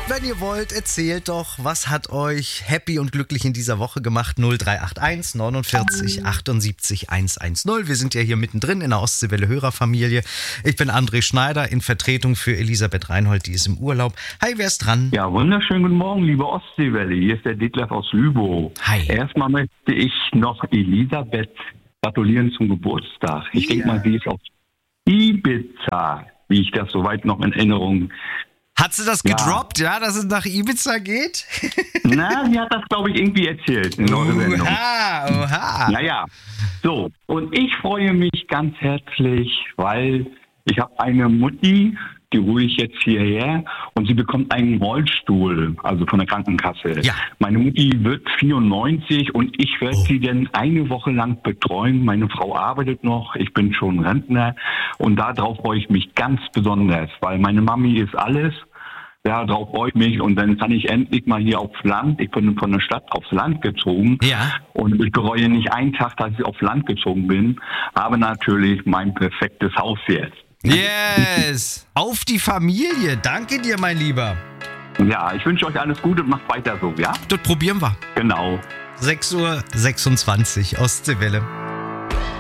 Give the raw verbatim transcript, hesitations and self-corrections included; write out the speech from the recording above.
Wenn ihr wollt, erzählt doch, was hat euch happy und glücklich in dieser Woche gemacht? null drei acht eins neunundvierzig achtundsiebzig hundertzehn. Wir sind ja hier mittendrin in der Ostseewelle Hörerfamilie. Ich bin André Schneider in Vertretung für Elisabeth Reinhold, die ist im Urlaub. Hi, wer ist dran? Ja, wunderschönen guten Morgen, liebe Ostseewelle. Hier ist der Detlef aus Lübow. Hi. Erstmal möchte ich noch Elisabeth gratulieren zum Geburtstag. Ich Ja. denke mal, sie ist auf Ibiza, wie ich das soweit noch in Erinnerung. Hat sie das gedroppt, ja, dass es nach Ibiza geht? Na, sie hat das, glaube ich, irgendwie erzählt in eurer Sendung. Oha, oha. Naja, so. Und ich freue mich ganz herzlich, weil ich habe eine Mutti, die hole ich jetzt hierher und sie bekommt einen Rollstuhl, also von der Krankenkasse. Ja. Meine Mutti wird vierundneunzig und ich werde Oh. sie dann eine Woche lang betreuen. Meine Frau arbeitet noch, ich bin schon Rentner und darauf freue ich mich ganz besonders, weil meine Mami ist alles. Ja, darauf freue ich mich und dann kann ich endlich mal hier aufs Land, ich bin von der Stadt aufs Land gezogen Ja. und ich bereue nicht einen Tag, dass ich aufs Land gezogen bin, aber natürlich mein perfektes Haus jetzt. Yes. Auf die Familie. Danke dir, mein Lieber. Ja, ich wünsche euch alles Gute und macht weiter so, ja? Das probieren wir. Genau. sechs Uhr sechsundzwanzig Ostseewelle.